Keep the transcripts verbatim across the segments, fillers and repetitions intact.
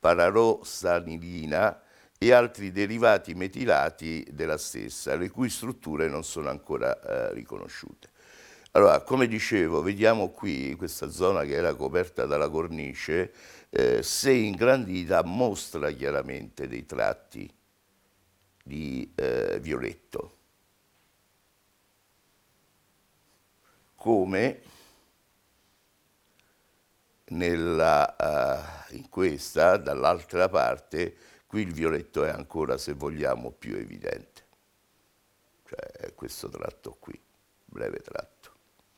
pararosanilina e altri derivati metilati della stessa, le cui strutture non sono ancora eh, riconosciute. Allora, come dicevo, vediamo qui questa zona che era coperta dalla cornice, eh, se ingrandita mostra chiaramente dei tratti di eh, violetto, come nella, uh, in questa, dall'altra parte, qui il violetto è ancora, se vogliamo, più evidente, cioè è questo tratto qui, breve tratto.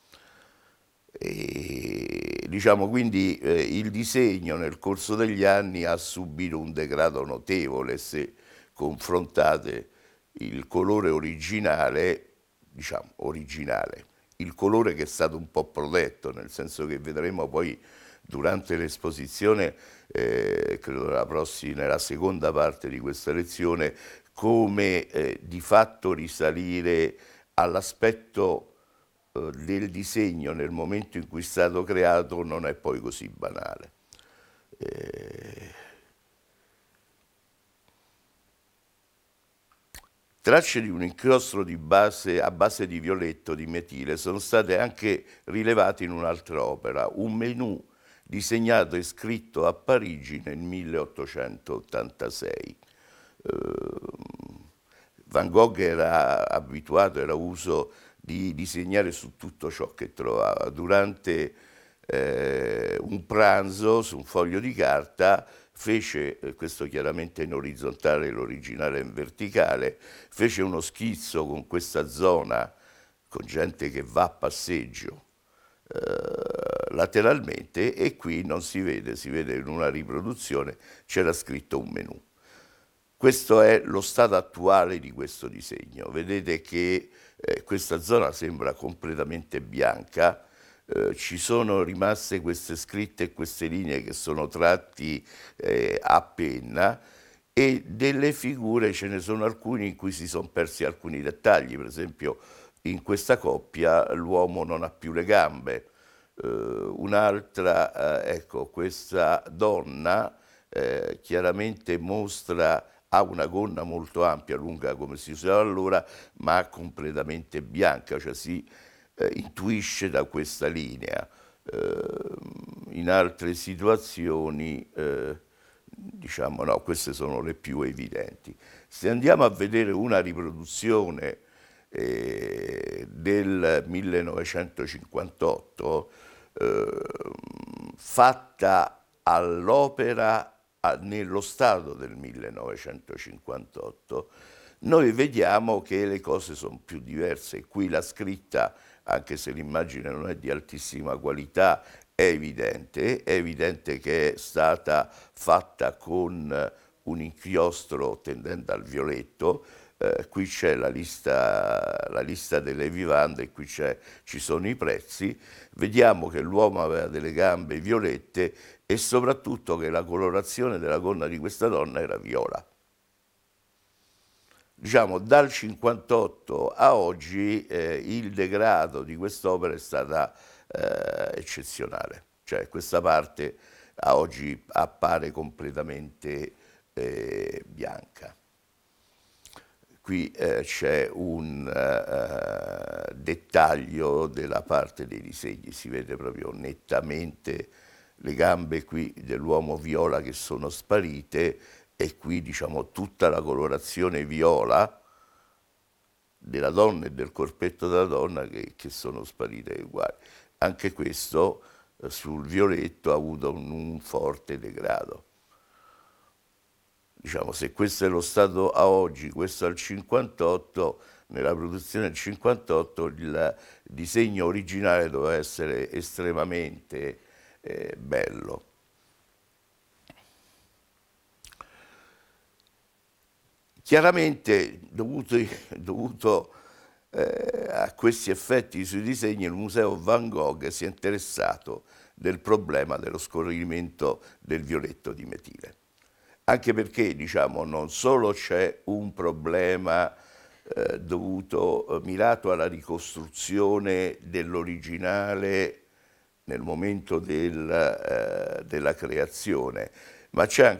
E, diciamo quindi eh, il disegno nel corso degli anni ha subito un degrado notevole se confrontate il colore originale, diciamo originale, il colore che è stato un po' protetto, nel senso che vedremo poi durante l'esposizione, eh, credo nella prossima, nella seconda parte di questa lezione, come eh, di fatto risalire all'aspetto eh, del disegno nel momento in cui è stato creato non è poi così banale. Eh, Tracce di un inchiostro di base, a base di violetto di metile sono state anche rilevate in un'altra opera, un menù disegnato e scritto a Parigi nel milleottocentottantasei. Uh, Van Gogh era abituato, era uso di disegnare su tutto ciò che trovava. Durante eh, un pranzo su un foglio di carta fece, eh, questo chiaramente in orizzontale, l'originale in verticale, fece uno schizzo con questa zona, con gente che va a passeggio, Uh, lateralmente, e qui non si vede, si vede in una riproduzione, c'era scritto un menù. Questo è lo stato attuale di questo disegno. Vedete che eh, questa zona sembra completamente bianca, eh, ci sono rimaste queste scritte e queste linee che sono tratti eh, a penna, e delle figure ce ne sono alcune in cui si sono persi alcuni dettagli, per esempio in questa coppia l'uomo non ha più le gambe, uh, un'altra, uh, ecco, questa donna uh, chiaramente mostra, ha una gonna molto ampia, lunga come si usava allora, ma completamente bianca, cioè si uh, intuisce da questa linea. Uh, in altre situazioni, diciamo no, queste sono le più evidenti. Se andiamo a vedere una riproduzione Eh, del millenovecentocinquantotto, eh, fatta all'opera nello stato del millenovecentocinquantotto, noi vediamo che le cose sono più diverse. Qui la scritta, anche se l'immagine non è di altissima qualità, è evidente, è evidente che è stata fatta con un inchiostro tendente al violetto. Eh, qui c'è la lista, la lista delle vivande, qui ci sono i prezzi. Vediamo che l'uomo aveva delle gambe violette e soprattutto che la colorazione della gonna di questa donna era viola. Diciamo, dal cinquantotto a oggi eh, il degrado di quest'opera è stata eh, eccezionale, cioè questa parte a oggi appare completamente eh, bianca. Qui eh, c'è un uh, dettaglio della parte dei disegni, si vede proprio nettamente le gambe qui dell'uomo viola che sono sparite, e qui diciamo tutta la colorazione viola della donna e del corpetto della donna che, che sono sparite uguali. Anche questo eh, sul violetto ha avuto un, un forte degrado. Diciamo, se questo è lo stato a oggi, questo al cinquantotto, nella produzione del cinquantotto il disegno originale doveva essere estremamente eh, bello. Chiaramente, dovuto, dovuto eh, a questi effetti sui disegni, il Museo Van Gogh si è interessato del problema dello scorrimento del violetto di metile. Anche perché, diciamo, non solo c'è un problema eh, dovuto, eh, mirato alla ricostruzione dell'originale nel momento del, eh, della creazione, ma c'è anche